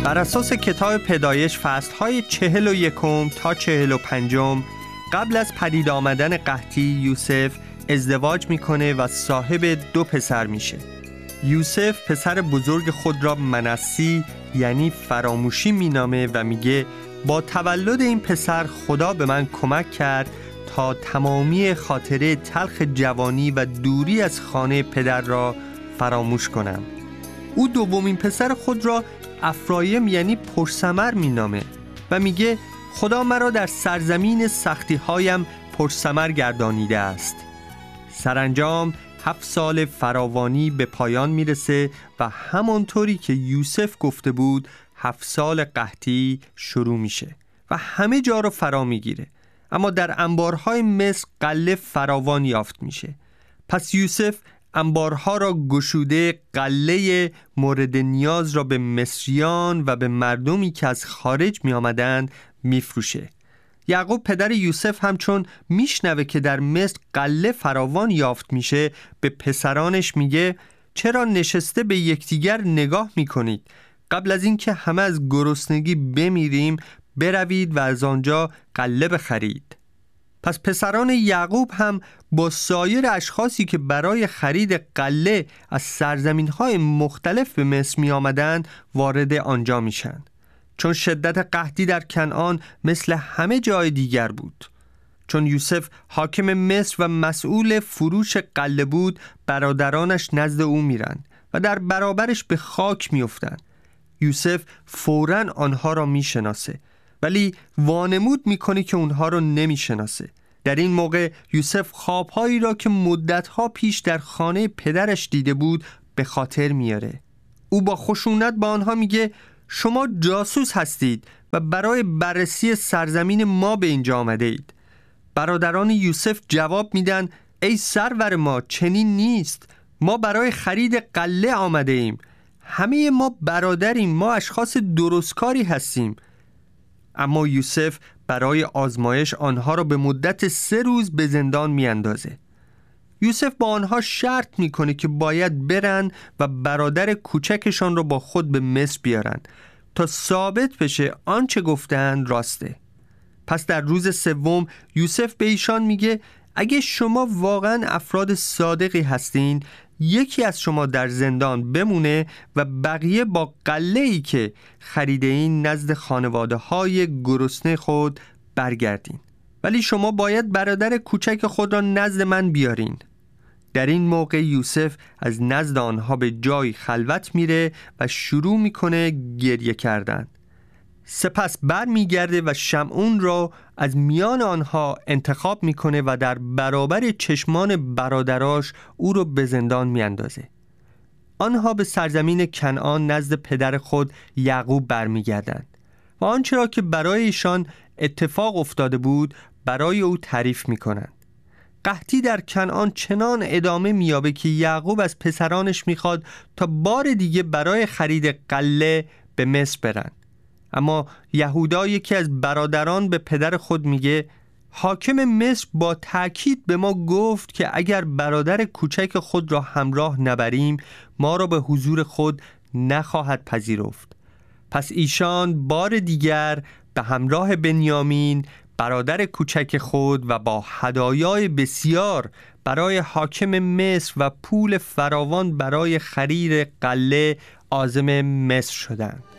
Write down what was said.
بر اساس کتاب پیدایش فصل‌های 41 تا 45 قبل از پدید آمدن قحطی یوسف ازدواج میکنه و صاحب 2 پسر میشه. یوسف پسر بزرگ خود را منسی یعنی فراموشی مینامه و میگه با تولد این پسر خدا به من کمک کرد تا تمامی خاطره تلخ جوانی و دوری از خانه پدر را فراموش کنم. او دومین پسر خود را افرایم یعنی پرثمر مینامه و میگه خدا مرا در سرزمین سختی هایم پرثمر گردانیده است. سرانجام 7 سال فراوانی به پایان میرسه و همانطوری که یوسف گفته بود 7 سال قحطی شروع میشه و همه جا رو فرا میگیره، اما در انبارهای مصر غله فراوان یافت میشه. پس یوسف انبارها را گشوده غله مورد نیاز را به مصریان و به مردمی که از خارج می آمدند می فروشه. یعقوب پدر یوسف هم چون میشنوه که در مصر غله فراوان یافت میشه به پسرانش میگه چرا نشسته به یکدیگر نگاه میکنید؟ قبل از اینکه همه از گرسنگی بمیریم بروید و از آنجا غله بخرید. پس پسران یعقوب هم با سایر اشخاصی که برای خرید غله از سرزمین‌های مختلف به مصر می آمدند وارد آنجا میشن. چون شدت قحطی در کنعان مثل همه جای دیگر بود. چون یوسف حاکم مصر و مسئول فروش غله بود، برادرانش نزد او میرن و در برابرش به خاک میافتند. یوسف فوراً آنها را میشناسه ولی وانمود میکنه که اونها رو نمیشناسه. در این موقع یوسف خوابهایی را که مدتها پیش در خانه پدرش دیده بود به خاطر میاره. او با خشونت با آنها میگه شما جاسوس هستید و برای بررسی سرزمین ما به اینجا آمده اید. برادران یوسف جواب میدن ای سرور ما چنین نیست، ما برای خرید غله آمده ایم. همه ما برادریم، ما اشخاص درستکاری هستیم. اما یوسف برای آزمایش آنها را به مدت 3 روز به زندان میاندازه. یوسف با آنها شرط میکنه که باید برن و برادر کوچکشان را با خود به مصر بیارن تا ثابت بشه آنچه گفتن راسته. پس در روز 3 یوسف به ایشان میگه اگه شما واقعا افراد صادقی هستین، یکی از شما در زندان بمونه و بقیه با غله‌ای که خریده این نزد خانواده های گرسنه خود برگردین، ولی شما باید برادر کوچک خود را نزد من بیارین. در این موقع یوسف از نزد آنها به جای خلوت میره و شروع میکنه گریه کردن. سپس بر میگرده و شمعون را از میان آنها انتخاب میکنه و در برابر چشمان برادراش او رو به زندان میاندازه. آنها به سرزمین کنعان نزد پدر خود یعقوب برمیگردند و آنچه را که برای ایشان اتفاق افتاده بود برای او تعریف میکنند. قحطی در کنعان چنان ادامه میابه که یعقوب از پسرانش میخواد تا بار دیگه برای خرید غله به مصر برن. اما یهودا یکی از برادران به پدر خود میگه حاکم مصر با تأکید به ما گفت که اگر برادر کوچک خود را همراه نبریم ما را به حضور خود نخواهد پذیرفت. پس ایشان بار دیگر به همراه بنیامین برادر کوچک خود و با هدایای بسیار برای حاکم مصر و پول فراوان برای خرید غله عازم مصر شدند.